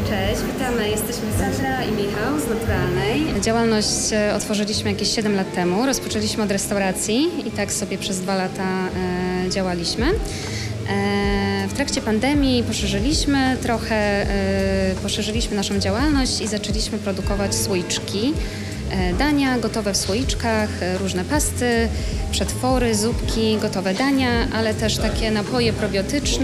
Cześć, witamy. Jesteśmy Sandra i Michał z Naturalnej. Działalność otworzyliśmy jakieś 7 lat temu. Rozpoczęliśmy od restauracji i tak sobie przez 2 lata działaliśmy. W trakcie pandemii poszerzyliśmy naszą działalność i zaczęliśmy produkować słoiczki. Dania gotowe w słoiczkach, różne pasty, przetwory, zupki, gotowe dania, ale też takie napoje probiotyczne.